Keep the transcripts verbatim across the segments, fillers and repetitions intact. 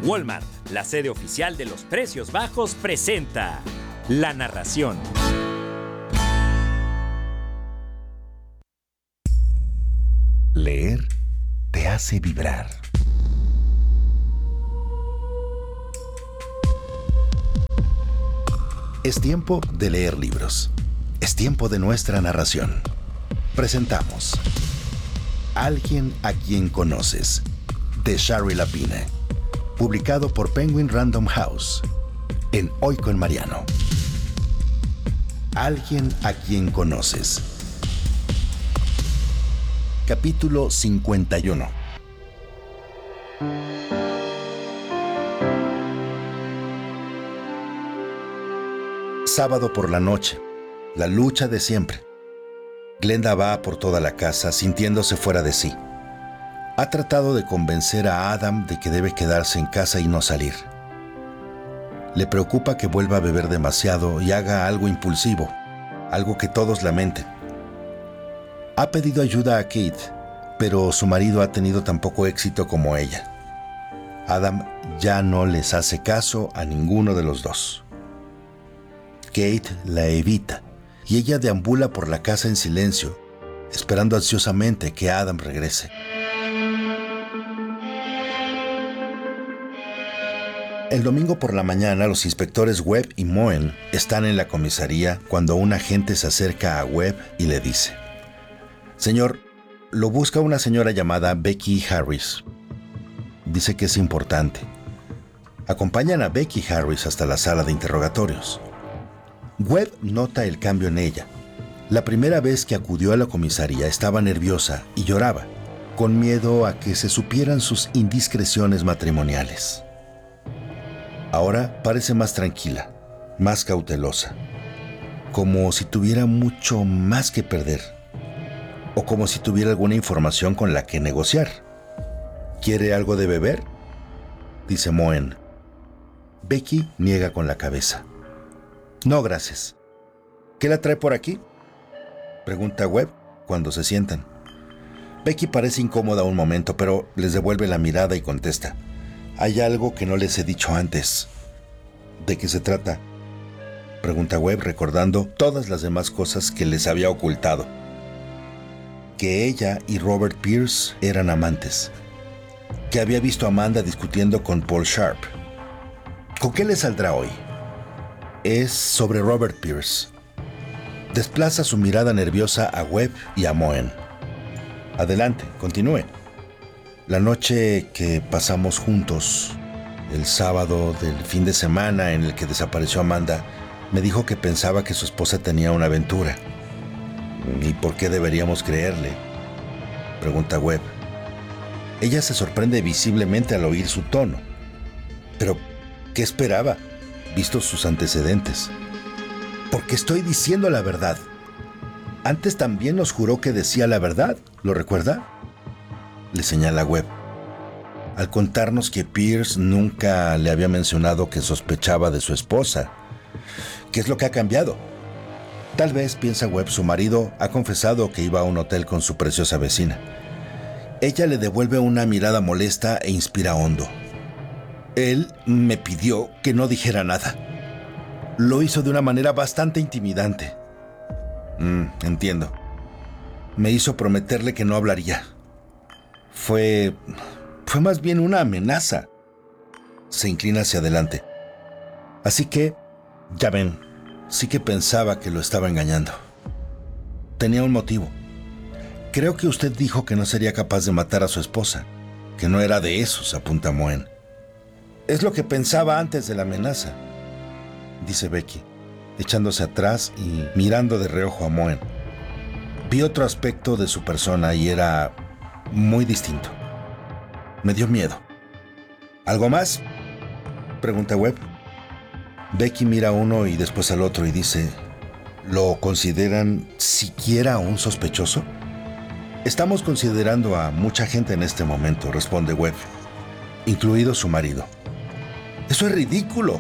Walmart, la sede oficial de los precios bajos, presenta la narración. Leer te hace vibrar. Es tiempo de leer libros. Es tiempo de nuestra narración. Presentamos Alguien a quien conoces, de Shari Lapine, publicado por Penguin Random House, en Hoy con Mariano. Alguien a quien conoces. Capítulo cincuenta y uno. Sábado por la noche. La lucha de siempre. Glenda va por toda la casa sintiéndose fuera de sí. Ha tratado de convencer a Adam de que debe quedarse en casa y no salir. Le preocupa que vuelva a beber demasiado y haga algo impulsivo, algo que todos lamenten. Ha pedido ayuda a Kate, pero su marido ha tenido tan poco éxito como ella. Adam ya no les hace caso a ninguno de los dos. Kate la evita y ella deambula por la casa en silencio, esperando ansiosamente que Adam regrese. El domingo por la mañana, los inspectores Webb y Moen están en la comisaría cuando un agente se acerca a Webb y le dice: «Señor, lo busca una señora llamada Becky Harris. Dice que es importante». Acompañan a Becky Harris hasta la sala de interrogatorios. Webb nota el cambio en ella. La primera vez que acudió a la comisaría estaba nerviosa y lloraba, con miedo a que se supieran sus indiscreciones matrimoniales. Ahora parece más tranquila, más cautelosa, como si tuviera mucho más que perder, o como si tuviera alguna información con la que negociar. «¿Quiere algo de beber?», dice Moen. Becky niega con la cabeza. «No, gracias». «¿Qué la trae por aquí?», pregunta Webb cuando se sientan. Becky parece incómoda un momento, pero les devuelve la mirada y contesta: «Hay algo que no les he dicho antes». «¿De qué se trata?», pregunta Webb, recordando todas las demás cosas que les había ocultado. Que ella y Robert Pierce eran amantes. Que había visto a Amanda discutiendo con Paul Sharp. ¿Con qué le saldrá hoy? Es sobre Robert Pierce. Desplaza su mirada nerviosa a Webb y a Moen. «Adelante, continúe». «La noche que pasamos juntos, el sábado del fin de semana en el que desapareció Amanda, me dijo que pensaba que su esposa tenía una aventura». «¿Y por qué deberíamos creerle?», pregunta Webb. Ella se sorprende visiblemente al oír su tono. Pero, ¿qué esperaba, visto sus antecedentes? «Porque estoy diciendo la verdad. Antes también nos juró que decía la verdad, ¿lo recuerda?», le señala Webb. Al contarnos que Pierce nunca le había mencionado que sospechaba de su esposa. ¿Qué es lo que ha cambiado? Tal vez, piensa Webb, su marido ha confesado que iba a un hotel con su preciosa vecina. Ella le devuelve una mirada molesta e inspira hondo. «Él me pidió que no dijera nada. Lo hizo de una manera bastante intimidante». Mm, entiendo. «Me hizo prometerle que no hablaría. Fue... fue más bien una amenaza». Se inclina hacia adelante. «Así que, ya ven, sí que pensaba que lo estaba engañando. Tenía un motivo. Creo que usted dijo que no sería capaz de matar a su esposa, que no era de esos», apunta Moen. «Es lo que pensaba antes de la amenaza», dice Becky, echándose atrás y mirando de reojo a Moen. «Vi otro aspecto de su persona y era muy distinto. Me dio miedo». «¿Algo más?», pregunta Webb. Becky mira a uno y después al otro y dice: «¿Lo consideran siquiera un sospechoso?». «Estamos considerando a mucha gente en este momento», responde Webb, incluido su marido. «Eso es ridículo»,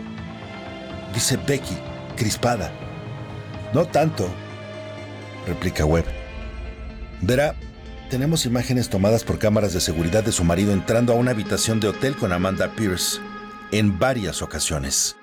dice Becky, crispada. «No tanto», replica Webb. «Verá, tenemos imágenes tomadas por cámaras de seguridad de su marido entrando a una habitación de hotel con Amanda Pierce. en varias ocasiones.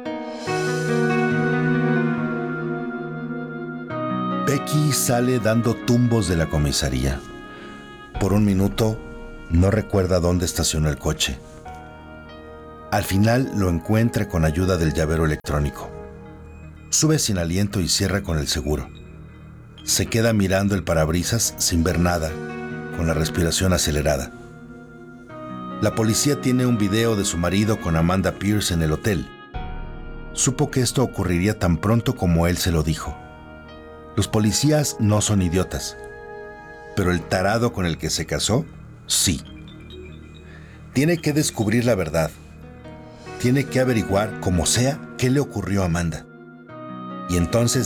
Becky sale dando tumbos de la comisaría. Por un minuto no recuerda dónde estacionó el coche. Al final lo encuentra con ayuda del llavero electrónico. Sube sin aliento y cierra con el seguro. Se queda mirando el parabrisas sin ver nada, con la respiración acelerada. La policía tiene un video de su marido con Amanda Pierce en el hotel. Supo que esto ocurriría tan pronto como él se lo dijo. Los policías no son idiotas, pero el tarado con el que se casó, sí. Tiene que descubrir la verdad. Tiene que averiguar, como sea, qué le ocurrió a Amanda. Y entonces